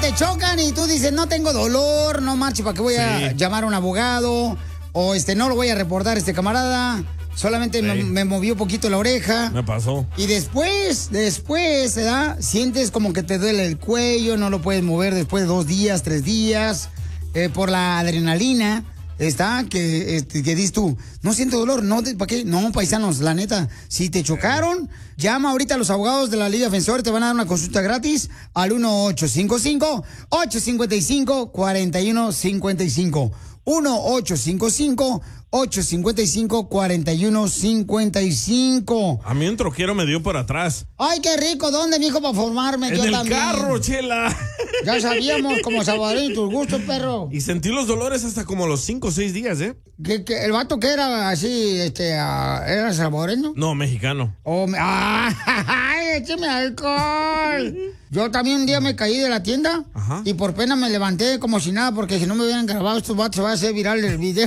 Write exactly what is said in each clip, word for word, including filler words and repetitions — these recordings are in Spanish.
te chocan y tú dices, no tengo dolor, no marche, ¿para qué voy a Sí. llamar a un abogado? O este, no lo voy a reportar este camarada. Solamente me, Sí. me movió un poquito la oreja. Me pasó. Y después, después, ¿verdad? Sientes como que te duele el cuello, no lo puedes mover después de dos días, tres días, eh, por la adrenalina. Está, que, este, que dices tú, no siento dolor, no, ¿para qué? No, paisanos, la neta, si te chocaron, llama ahorita a los abogados de la Liga Defensor, te van a dar una consulta gratis al uno ocho cinco cinco, ocho cinco cinco, cuatro uno cinco cinco. uno ocho cinco cinco, ocho cinco cinco, cuatro uno cinco cinco. A mí un troquero me dio por atrás. Ay, qué rico, ¿dónde, mijo, para formarme? En Yo el también. carro, chela. Ya sabíamos, como salvadoreño, tus gustos, perro. Y sentí los dolores hasta como los cinco o seis días, ¿eh? ¿Que, que el vato que era así, este, ah, era salvadoreño? No, mexicano. Oh, me- ¡ay, écheme alcohol! Yo también un día me caí de la tienda. Ajá. Y por pena me levanté como si nada, porque si no me hubieran grabado estos vatos se va a hacer viral el video.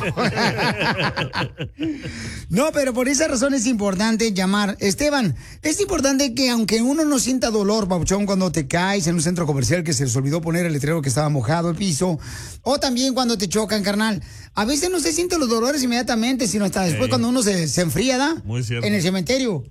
No, pero por esa razón es importante llamar. Esteban, es importante que aunque uno no sienta dolor, papuchón, cuando te caes en un centro comercial que se les olvidó poner el letrero que estaba mojado el piso, o también cuando te chocan, carnal, a veces no se sienten los dolores inmediatamente, sino hasta después Sí. cuando uno se, se enfría, ¿da? Muy cierto. En el cementerio.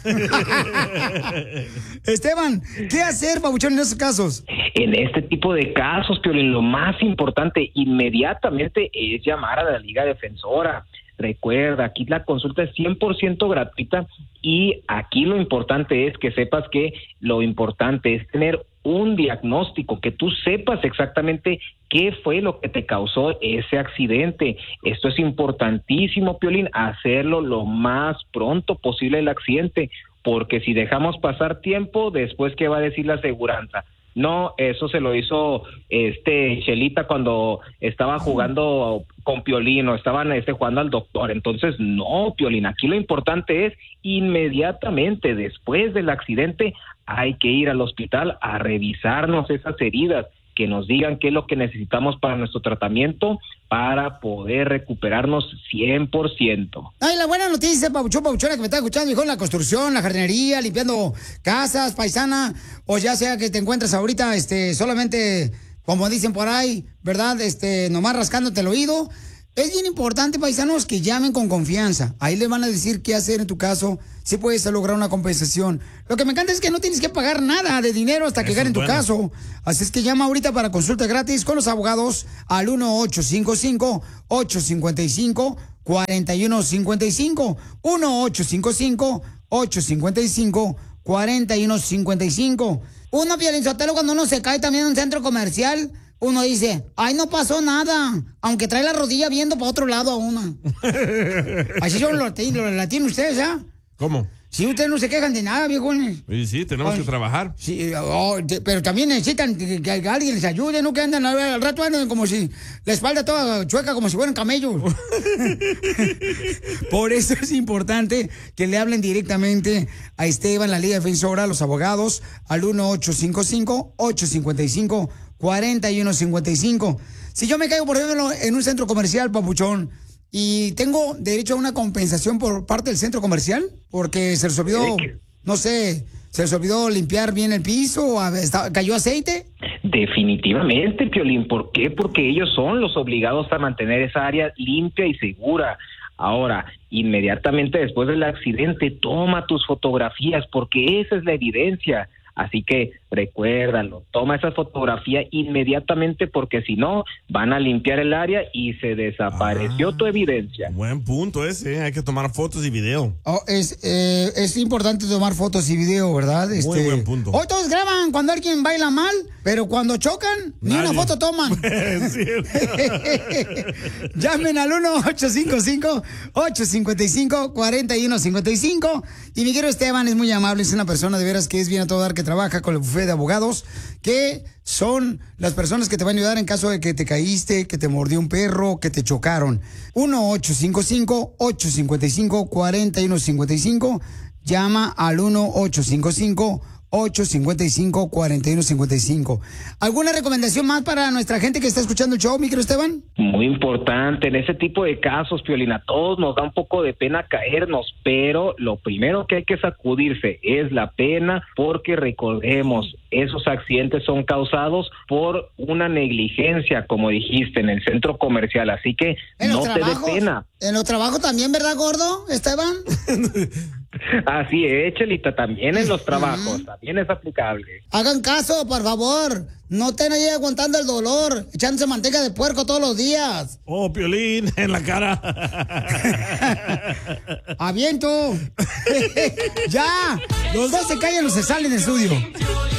Esteban, ¿qué hacer, papuchón, en esos casos? En este tipo de casos, Piolín, lo más importante inmediatamente es llamar a la Liga Defensora. Recuerda, aquí la consulta es cien por ciento gratuita y aquí lo importante es que sepas que lo importante es tener un diagnóstico, que tú sepas exactamente qué fue lo que te causó ese accidente. Esto es importantísimo, Piolín, hacerlo lo más pronto posible el accidente, porque si dejamos pasar tiempo, después, ¿qué va a decir la aseguranza? No, eso se lo hizo este Chelita cuando estaba jugando con Piolín o estaban este, jugando al doctor. Entonces, no, Piolín, aquí lo importante es inmediatamente después del accidente hay que ir al hospital a revisarnos esas heridas, que nos digan qué es lo que necesitamos para nuestro tratamiento para poder recuperarnos cien por ciento. Ay, la buena noticia, papuchón, papuchona, que me está escuchando, hijo, en la construcción, la jardinería, limpiando casas, paisana, o ya sea que te encuentres ahorita, este, solamente, como dicen por ahí, ¿verdad? Este, nomás rascándote el oído. Es bien importante, paisanos, que llamen con confianza. Ahí les van a decir qué hacer en tu caso, si puedes lograr una compensación. Lo que me encanta es que no tienes que pagar nada de dinero hasta que Eso gane es tu bueno. caso. Así es que llama ahorita para consulta gratis con los abogados al uno ocho cinco cinco, ocho cinco cinco, cuatro uno cinco cinco. uno ocho cinco cinco, ocho cinco cinco, cuatro uno cinco cinco. Uno, Piolinsotelo, cuando uno se cae también en un centro comercial, uno dice, ay, no pasó nada, aunque trae la rodilla viendo para otro lado a uno. Así son los latinos, la tienen ustedes, ¿ya? ¿Cómo? Si ustedes no se quejan de nada, viejones. Sí, sí, tenemos Ay. que trabajar. Sí, oh, te- pero también necesitan que, que alguien les ayude, no que andan al, al rato andan como si la espalda toda chueca, como si fueran camellos. Por eso es importante que le hablen directamente a Esteban, la Liga Defensora, a los abogados, al uno ocho cinco cinco, ocho cinco cinco, cuatro uno cinco cinco. Si yo me caigo, por ejemplo, en un centro comercial, papuchón, y tengo derecho a una compensación por parte del centro comercial, porque se les olvidó, no sé, se les olvidó limpiar bien el piso, a- está- cayó aceite. Definitivamente, Piolín. ¿Por qué? Porque ellos son los obligados a mantener esa área limpia y segura. Ahora, inmediatamente después del accidente, toma tus fotografías, porque esa es la evidencia. Así que recuérdalo, toma esa fotografía inmediatamente, porque si no, van a limpiar el área y se desapareció Ah. tu evidencia. Buen punto ese, ¿eh? Hay que tomar fotos y video. Oh, es, eh, es importante tomar fotos y video, ¿verdad? Muy buen punto. Hoy todos graban cuando alguien baila mal, pero cuando chocan, ni Nadie. una foto toman. Es cierto. Llamen al uno ocho cinco cinco, ocho cinco cinco, cuatro uno cinco cinco. Y mi querido Esteban es muy amable, es una persona de veras que es bien a todo dar, que trabaja con el bufete de abogados, que son las personas que te van a ayudar en caso de que te caíste, que te mordió un perro, que te chocaron. uno ocho cinco cinco, ocho cinco cinco, cuatro uno cinco cinco. Llama al uno ocho cinco cinco, ocho cinco cinco, cuatro uno cinco cinco. ¿Alguna recomendación más para nuestra gente que está escuchando el show, mi querido Esteban? Muy importante, en ese tipo de casos, Piolín, a todos nos da un poco de pena caernos, pero lo primero que hay que sacudirse es la pena, porque recordemos, esos accidentes son causados por una negligencia, como dijiste, en el centro comercial, así que no te dé pena. En los trabajos también, ¿verdad, gordo, Esteban? Así es, Chelita, también en los trabajos, uh-huh. también es aplicable. Hagan caso, por favor. No estén ahí aguantando el dolor, echándose manteca de puerco todos los días. Oh, Piolín, en la cara. ¡Aviento! ¡Ya! Los dos se callan o se salen del estudio.